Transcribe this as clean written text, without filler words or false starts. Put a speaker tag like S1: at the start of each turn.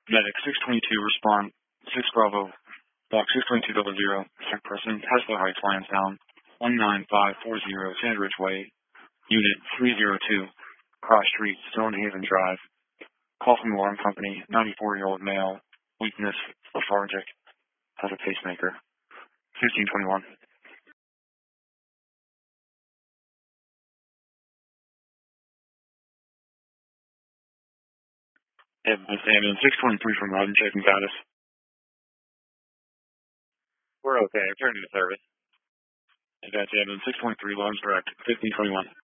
S1: Medic 622, respond 6 Bravo, Block 62200, sick person, Tesla Heights, Lansdowne, 19540 Sandridge Way, Unit 302, Cross Street, Stonehaven Drive. Call from alarm company, 94-year-old male, weakness, lethargic, has a pacemaker. 1521. Ambulance 623 from Rodden, checking status. We're okay. Returning to service. Advance ambulance 623, Lawrence Direct, 1521.